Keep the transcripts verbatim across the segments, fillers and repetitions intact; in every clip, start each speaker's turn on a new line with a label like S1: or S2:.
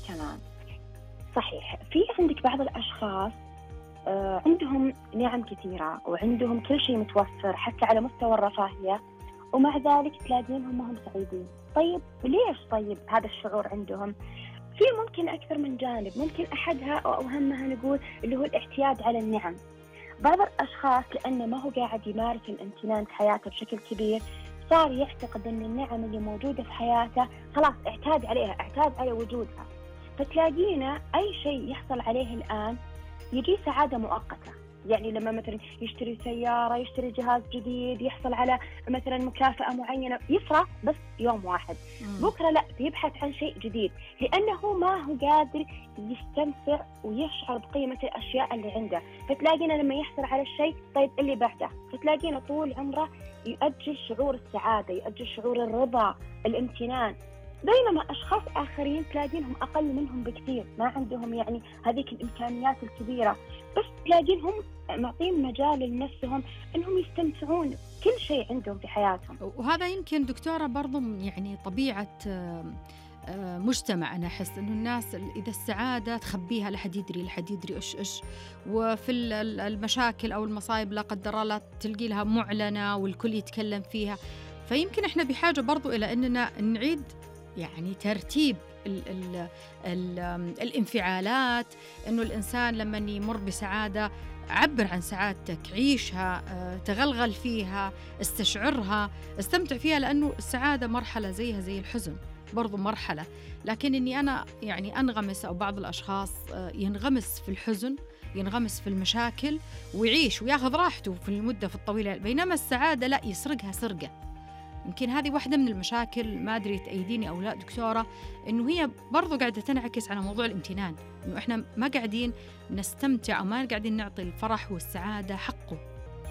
S1: كمان. صحيح، في عندك بعض الأشخاص آه، عندهم نعم كثيرة وعندهم كل شيء متوفر حتى على مستوى الرفاهية، ومع ذلك تلاقينهم ما هم سعيدين. طيب ليش طيب هذا الشعور عندهم؟ في ممكن أكثر من جانب، ممكن أحدها أو أهمها نقول اللي هو الاعتياد على النعم. بعض الأشخاص لأنه ما هو قاعد يمارس الامتنان في حياته بشكل كبير، صار يعتقد أن النعم اللي موجودة في حياته خلاص اعتاد عليها، اعتاد على وجودها. فتلاقينا أي شيء يحصل عليه الآن يجي سعادة مؤقتة. يعني لما مثلا يشتري سيارة، يشتري جهاز جديد، يحصل على مثلا مكافأة معينة، يفرح بس يوم واحد.
S2: مم.
S1: بكرة لا، بيبحث عن شيء جديد لأنه ما هو قادر يستمتع ويشعر بقيمة الأشياء اللي عنده. فتلاقينا لما يحصل على الشيء طيب اللي بعده، فتلاقينا طول عمره يؤجل شعور السعادة، يؤجل شعور الرضا، الامتنان. بينما أشخاص آخرين تلاقينهم أقل منهم بكثير، ما عندهم يعني هذيك الإمكانيات الكبيرة، بس تلاقينهم معطين مجال لنفسهم أنهم يستمتعون كل شيء عندهم في حياتهم.
S2: وهذا يمكن دكتورة برضو يعني طبيعة آه، آه، مجتمع. أنا أحس أنه الناس إذا السعادة تخبيها لحد يدري لحد يدري إيش إيش، وفي ال- ال- المشاكل أو المصايب لا قدر الله تلقي لها معلنة والكل يتكلم فيها. فيمكن إحنا بحاجة برضو إلى أننا نعيد يعني ترتيب ال ال ال الانفعالات. أنه الإنسان لما يمر بسعادة عبر عن سعادتك، عيشها، آه، تغلغل فيها، استشعرها، استمتع فيها، لأنه السعادة مرحلة زيها زي الحزن برضو مرحلة. لكن أني أنا يعني أنغمس، أو بعض الأشخاص آه، ينغمس في الحزن، ينغمس في المشاكل ويعيش وياخذ راحته في المدة في الطويلة، بينما السعادة لا، يسرقها سرقة. يمكن هذه واحدة من المشاكل، ما أدري تأيديني أو لا دكتورة، إنه هي برضو قاعدة تنعكس على موضوع الامتنان، إنه إحنا ما قاعدين نستمتع أو ما قاعدين نعطي الفرح والسعادة حقه.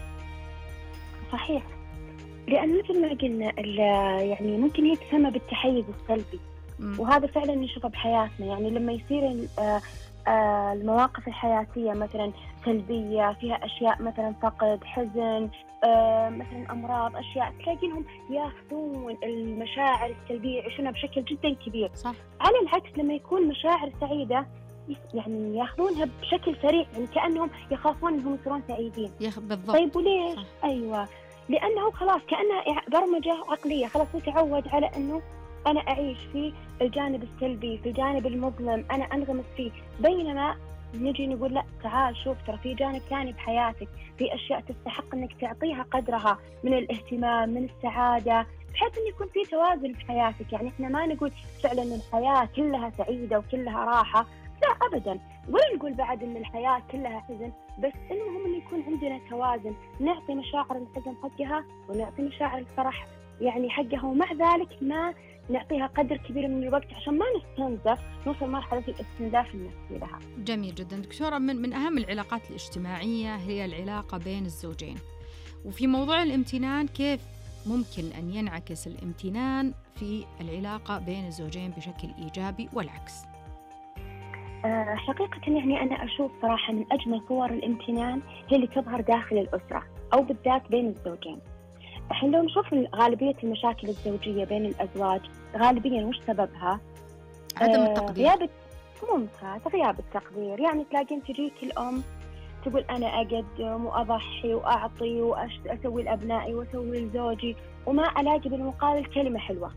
S1: صحيح، لأن مثل ما قلنا ال- يعني ممكن هي تسمى بالتحيز السلبي،
S2: م.
S1: وهذا فعلا نشوفه بحياتنا. يعني لما يصير ال- آه، آه، المواقف الحياتية مثلا سلبية، فيها أشياء مثلا فقد، حزن، آه، مثلا أمراض، أشياء، تلاقينهم ياخذون المشاعر السلبية يعيشونها بشكل جدا كبير.
S2: صح.
S1: على العكس لما يكون مشاعر سعيدة يس- يعني ياخذونها بشكل سريع، يعني كأنهم يخافون أنهم يصيرون سعيدين.
S2: يخ بالضبط.
S1: طيب وليش؟
S2: صح.
S1: أيوة، لأنه خلاص كأنها برمجة عقلية، خلاص هو تعود على أنه أنا أعيش في الجانب السلبي، في الجانب المظلم، أنا أنغمس فيه. بينما نجي نقول لا، تعال شوف، ترى في جانب ثاني بحياتك، في أشياء تستحق أنك تعطيها قدرها من الاهتمام، من السعادة، بحيث أن يكون في توازن في حياتك. يعني إحنا ما نقول فعلا أن الحياة كلها سعيدة وكلها راحة، لا أبدا، ولا نقول بعد أن الحياة كلها حزن، بس المهم أن يكون عندنا توازن، نعطي مشاعر الحزن حقها ونعطي مشاعر الفرح يعني حقها، ومع ذلك ما نعطيها قدر كبير من الوقت عشان ما نستنزف، نوصل مرحلة الاستنزاف النفسي لها.
S2: جميل جدا دكتورة. من, من أهم العلاقات الاجتماعية هي العلاقة بين الزوجين، وفي موضوع الامتنان كيف ممكن أن ينعكس الامتنان في العلاقة بين الزوجين بشكل إيجابي والعكس؟
S1: أه حقيقة يعني أنا أشوف صراحة من أجمل صور الامتنان هي اللي تظهر داخل الأسرة أو بالذات بين الزوجين. الحين لو نشوف غالبية المشاكل الزوجية بين الأزواج غالبيا وش سببها؟
S2: عدم
S1: آه
S2: التقدير.
S1: غياب، ممتاز، غياب التقدير. يعني تلاقين تجيك الأم تقول أنا أقدم وأضحي وأعطي وأسوي لأبنائي وأسوي لزوجي، وما ألاقي بالمقابل كلمة حلوة.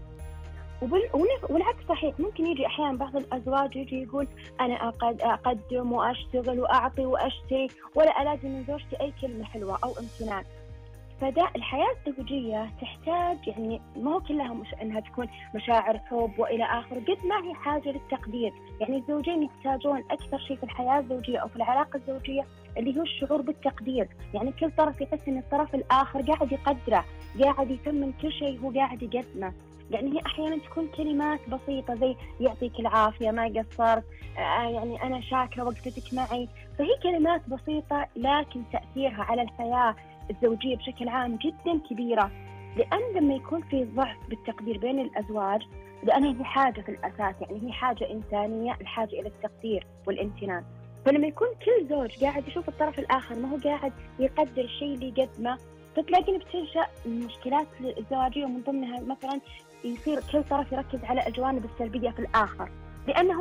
S1: والعكس صحيح، ممكن يجي أحيانا بعض الأزواج يجي يقول أنا أقدم وأشتغل وأعطي وأشتري، ولا ألاقي من زوجتي أي كلمة حلوة أو امتنان. فده الحياة الزوجية تحتاج يعني ما هو كلها مش أنها تكون مشاعر حب وإلى آخر، قد ما هي حاجة للتقدير. يعني الزوجين يحتاجون أكثر شيء في الحياة الزوجية أو في العلاقة الزوجية اللي هو الشعور بالتقدير. يعني كل طرف يحس أن الطرف الآخر قاعد يقدره، قاعد يثمن كل شيء هو قاعد يقدمه. يعني هي أحيانا تكون كلمات بسيطة زي يعطيك العافية، ما قصرت، آه يعني أنا شاكرة وقفتك معي. فهي كلمات بسيطة لكن تأثيرها على الحياة الزوجية بشكل عام جدا كبيرة. لأن لما يكون في ضعف بالتقدير بين الأزواج، لأنها هي حاجة في الأساس، يعني هي حاجة إنسانية، الحاجة إلى التقدير والامتنان. فلما يكون كل زوج قاعد يشوف الطرف الآخر ما هو قاعد يقدر الشيء اللي يقدمه، فتلاقين بتنشأ مشكلات الزواجية، ومن ضمنها مثلا يصير كل طرف يركز على الجوانب السلبية في الآخر، لأنه